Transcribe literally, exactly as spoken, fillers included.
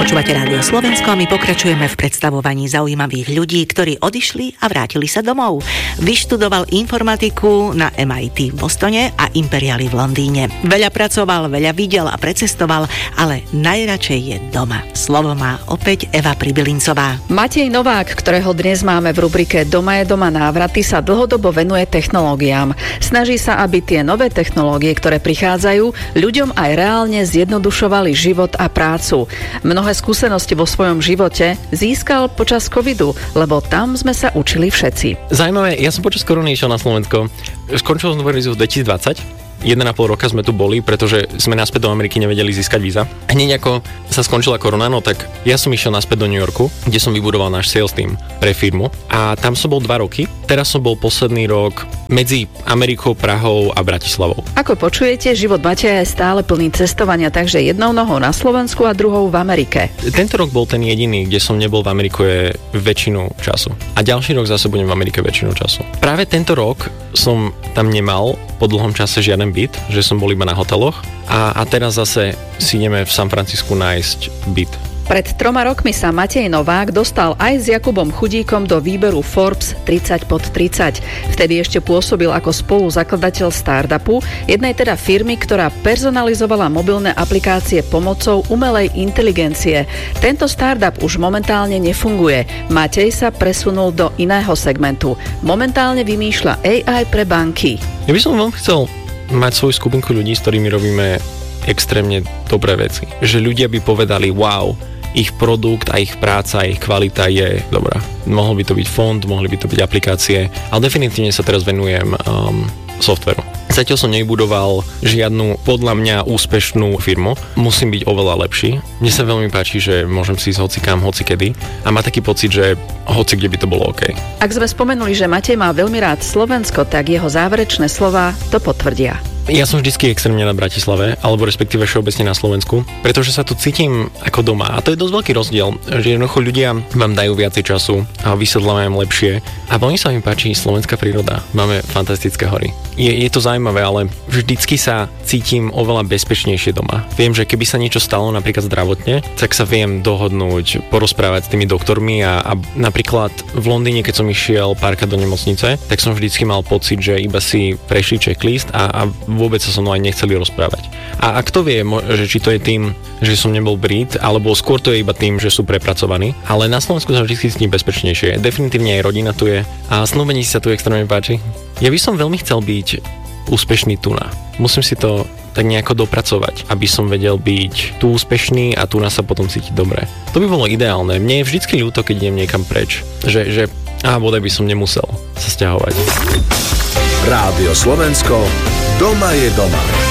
Počúvate Rádio Slovensko a my pokračujeme v predstavovaní zaujímavých ľudí, ktorí odišli a vrátili sa domov. Vyštudoval informatiku na em í té v Bostone a Imperiali v Londýne. Veľa pracoval, veľa videl a precestoval, ale najradšej je doma. Slovo má opäť Eva Pribylincová. Matej Novák, ktorého dnes máme v rubrike Doma je doma návraty, sa dlhodobo venuje technológiám. Snaží sa, aby tie nové technológie, ktoré prichádzajú, ľuďom aj reálne zjednodušovali život a prácu. Mnohé skúsenosti vo svojom živote získal počas covidu, lebo tam sme sa učili všetci. Zajímavé, ja som počas korony išiel na Slovensko. Skončil som univerzitu v dvetisícdvadsať. jeden a pol roka sme tu boli, pretože sme naspäť do Ameriky nevedeli získať víza. Hneď ako sa skončila korona, no tak ja som išiel naspäť do New Yorku, kde som vybudoval náš sales team pre firmu a tam som bol dva roky. Teraz som bol posledný rok medzi Amerikou, Prahou a Bratislavou. Ako počujete, život Mateja je stále plný cestovania, takže jednou nohou na Slovensku a druhou v Amerike. Tento rok bol ten jediný, kde som nebol v Amerike väčšinu času. A ďalší rok zase budem v Amerike väčšinu času. Práve tento rok som tam nemal po dlhom čase žiaden byt, že som bol iba na hoteloch a, a teraz zase si ideme v San Francisku nájsť byt. Pred troma rokmi sa Matej Novák dostal aj s Jakubom Chudíkom do výberu Forbes tridsať pod tridsať. Vtedy ešte pôsobil ako spoluzakladateľ startupu, jednej teda firmy, ktorá personalizovala mobilné aplikácie pomocou umelej inteligencie. Tento startup už momentálne nefunguje. Matej sa presunul do iného segmentu. Momentálne vymýšľa á í pre banky. Ja by som veľmi chcel mať svoju skupinku ľudí, s ktorými robíme extrémne dobré veci. Že ľudia by povedali, wow, ich produkt a ich práca a ich kvalita je dobrá. Mohol by to byť fond, mohli by to byť aplikácie, ale definitívne sa teraz venujem um, softveru. Zatiaľ som nebudoval žiadnu podľa mňa úspešnú firmu. Musím byť oveľa lepší. Mne sa veľmi páči, že môžem si ísť hocikam, hocikedy a má taký pocit, že hoci kde by to bolo OK. Ak sme spomenuli, že Matej má veľmi rád Slovensko, tak jeho záverečné slová to potvrdia. Ja som vždycky extrémne na Bratislave, alebo respektíve všeobecne na Slovensku, pretože sa tu cítim ako doma. A to je dosť veľký rozdiel, že jednoducho ľudia vám dajú viacej času a vysvetľujú vám lepšie. A veľmi sa mi páči slovenská príroda. Máme fantastické hory. Je, je to zaujímavé, ale vždycky sa cítim oveľa bezpečnejšie doma. Viem, že keby sa niečo stalo napríklad zdravotne, tak sa viem dohodnúť, porozprávať s tými doktormi a, a napríklad v Londýne, keď som išiel párkrát do nemocnice, tak som vždycky mal pocit, že iba si prešli checklist a, a vôbec sa so mnou aj nechceli rozprávať. A, a kto vie, že či to je tým, že som nebol Brit, alebo skôr to je iba tým, že sú prepracovaní. Ale na Slovensku sa vždy cítim bezpečnejšie. Definitívne aj rodina tu je a snúbenie si sa tu extrémne páči. Ja by som veľmi chcel byť úspešný tu na. Musím si to tak nejako dopracovať, aby som vedel byť tu úspešný a tu na sa potom cítiť dobre. To by bolo ideálne. Mne je vždycky ľúto, keď idem niekam preč. Že, že á, bodaj by som nemusel sa sťahovať. Rádio Slovensko, doma je doma.